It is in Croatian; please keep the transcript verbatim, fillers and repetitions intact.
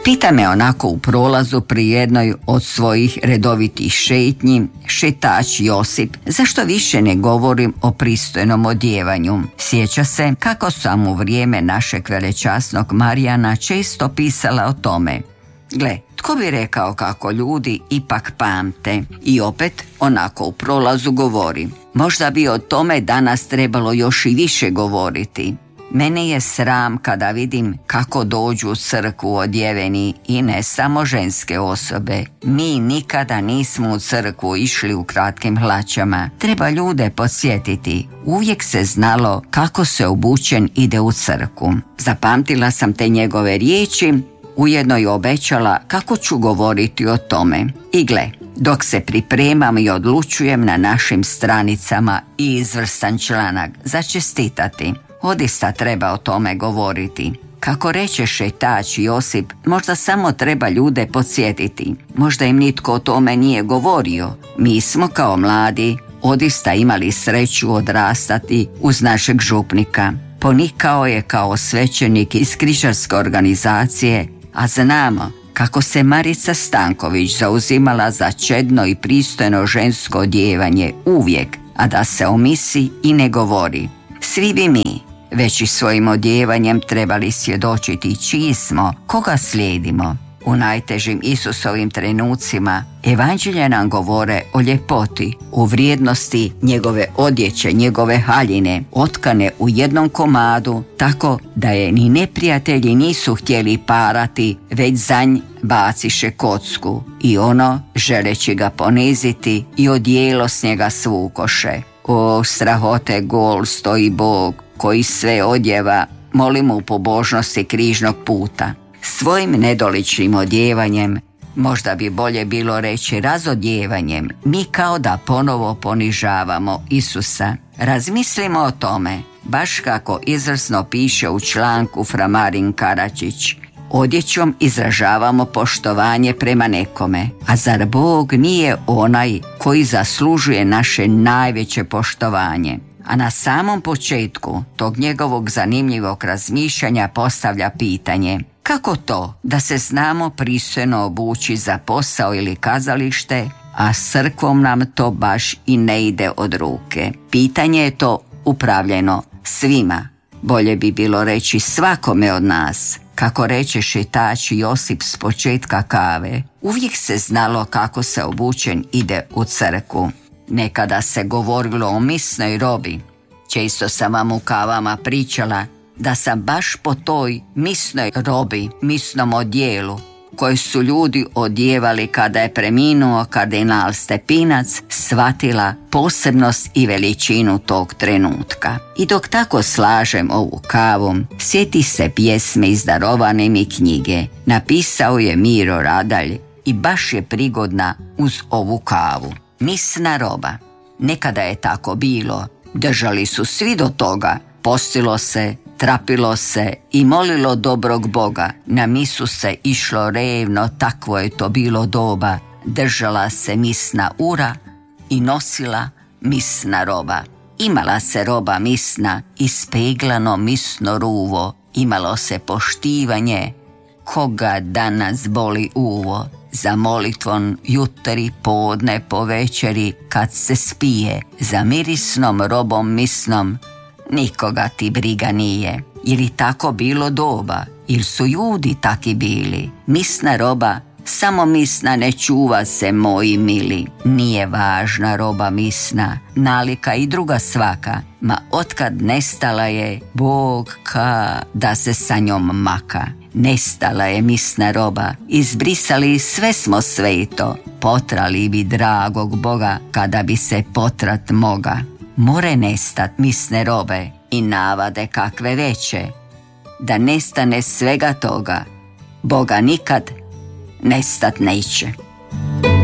Pita me onako u prolazu pri jednoj od svojih redovitih šetnji šetač Josip zašto više ne govorim o pristojnom odjevanju. Sjeća se kako sam u vrijeme našeg velečasnog Marijana često pisala o tome. Gle, tko bi rekao kako ljudi ipak pamte? I opet onako u prolazu govori. Možda bi o tome danas trebalo još i više govoriti. Mene je sram kada vidim kako dođu u crkvu odjeveni i ne samo ženske osobe. Mi nikada nismo u crkvu išli u kratkim hlačama. Treba ljude podsjetiti. Uvijek se znalo kako se obučen ide u crkvu. Zapamtila sam te njegove riječi, ujedno i obećala kako ću govoriti o tome. I gle, dok se pripremam i odlučujem na našim stranicama i izvrstan članak za čestitati. Odista treba o tome govoriti. Kako reče šetač Josip, možda samo treba ljude podsjetiti. Možda im nitko o tome nije govorio. Mi smo kao mladi odista imali sreću odrastati uz našeg župnika. Ponikao je kao svećenik iz križarske organizacije, a znamo kako se Marica Stanković zauzimala za čedno i pristojno žensko odjevanje uvijek, a da se o misi i ne govori. Svi bi mi već i svojim odjevanjem trebali svjedočiti čiji smo, koga slijedimo. U najtežim Isusovim trenucima evanđelje nam govore o ljepoti, o vrijednosti njegove odjeće, njegove haljine, otkane u jednom komadu, tako da je ni neprijatelji nisu htjeli parati, već za nj baciše kocku i ono, želeći ga poniziti, i odijelo s njega svukoše. O strahote gol stoji Bog, koji sve odjeva, molimo u pobožnosti križnog puta. Svojim nedoličnim odjevanjem, možda bi bolje bilo reći razodjevanjem, mi kao da ponovo ponižavamo Isusa. Razmislimo o tome, baš kako izvrsno piše u članku fra Marin Karačić. Odjećom izražavamo poštovanje prema nekome, a zar Bog nije onaj koji zaslužuje naše najveće poštovanje? A na samom početku tog njegovog zanimljivog razmišljanja postavlja pitanje: kako to da se znamo pristojno obući za posao ili kazalište, a s crkvom nam to baš i ne ide od ruke? Pitanje je to upravljeno svima, bolje bi bilo reći svakome od nas. Kako reče šetač Josip s početka kave, uvijek se znalo kako se obučen ide u crkvu. Nekada se govorilo o misnoj robi. Često sam vam u kavama pričala da sam baš po toj misnoj robi, misnom odijelu, koje su ljudi odijevali kada je preminuo kardinal Stepinac, shvatila posebnost i veličinu tog trenutka. I dok tako slažem ovu kavu, sjeti se pjesme iz Darovane mi knjige. Napisao je Miro Radalj i baš je prigodna uz ovu kavu. Misna roba. Nekada je tako bilo. Držali su svi do toga. Postilo se, trapilo se i molilo dobrog Boga. Na misu se išlo revno, takvo je to bilo doba. Držala se misna ura i nosila misna roba. Imala se roba misna i speglano misno ruvo. Imalo se poštivanje. Koga danas boli uvo? Za molitvon jutri, podne, po večeri, kad se spije, za mirisnom robom misnom, nikoga ti briga nije. Ili tako bilo doba, ili su ljudi taki bili? Misna roba, samo misna ne čuva se, moji mili. Nije važna roba misna, nalika i druga svaka, ma otkad nestala je, Bog ka da se sa njom maka. Nestala je misna roba, izbrisali sve smo sveto, potrali bi dragog Boga kada bi se potrat moga. More nestat misne robe i navade kakve veće, da nestane svega toga, Boga nikad nestat neće.